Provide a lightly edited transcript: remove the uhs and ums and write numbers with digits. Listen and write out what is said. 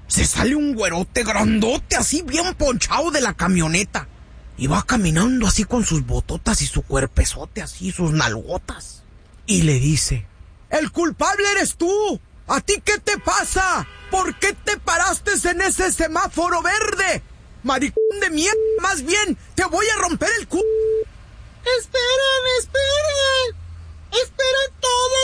se sale un güerote grandote, así bien ponchado de la camioneta. Y va caminando así con sus bototas y su cuerpezote así, sus nalgotas. Y le dice: el culpable eres tú. ¿A ti qué te pasa? ¿Por qué te paraste en ese semáforo verde? Maricón de mierda, más bien, te voy a romper el culo. Esperen. Esperen todo